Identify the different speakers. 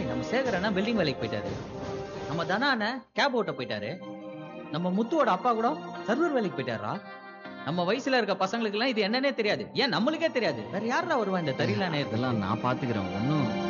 Speaker 1: நம்ம சேகர் அண்ணா பில்டிங் வேலைக்கு போயிட்டாரு. நம்ம தனா அண்ணன் கேப் ஓட்ட போயிட்டாரு. நம்ம முத்துவோட அப்பா கூட சர்வர் வேலைக்கு போயிட்டாரா. நம்ம வயசுல இருக்க பசங்களுக்கு எல்லாம் இது என்னன்னே தெரியாது. ஏன் நம்மளுக்கே தெரியாது. வேற யாரா வருவா இந்த தெரியல நேரத்துல?
Speaker 2: இதெல்லாம் நான் பாத்துக்கிறேன். ஒன்னும்